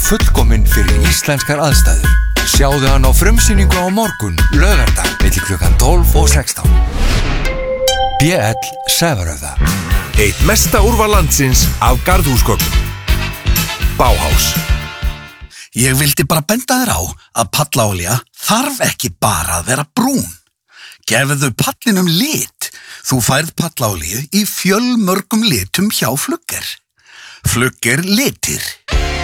fullkominn fyrir íslenskar aðstæður. Sjáðu hann á frumsýningu á morgun, laugardag, milli klukkan 12 og 16. BL Sævarhöfða. Eitt mesta úrval landsins af garðhúsgögnum. Bauhaus. Ég vildi bara benda þér á að pallaolía þarf ekki bara að vera brún. Gefðu pallinum lit. Þú færð pallaolíu í fjölmörgum litum hjá Flugger. Flugger litir.